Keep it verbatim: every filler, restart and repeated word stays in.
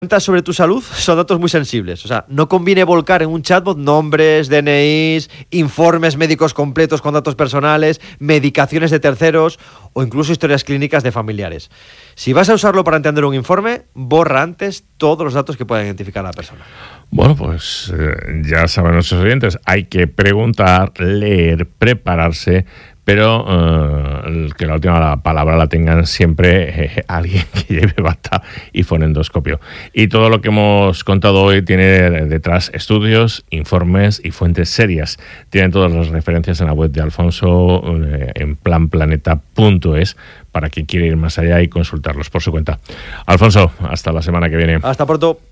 sobre tu salud son datos muy sensibles. O sea, no conviene volcar en un chatbot nombres, D N Is, informes médicos completos con datos personales, medicaciones de terceros o incluso historias clínicas de familiares. Si vas a usarlo para entender un informe, borra antes todos los datos que puedan identificar a la persona. Bueno, pues eh, ya saben nuestros oyentes, hay que preguntar, leer, prepararse, pero eh, que la última palabra la tengan siempre eh, alguien que lleve bata y fonendoscopio. Y todo lo que hemos contado hoy tiene detrás estudios, informes y fuentes serias. Tienen todas las referencias en la web de Alfonso, eh, en plan planeta punto es, para quien quiere ir más allá y consultarlos por su cuenta. Alfonso, hasta la semana que viene. Hasta pronto.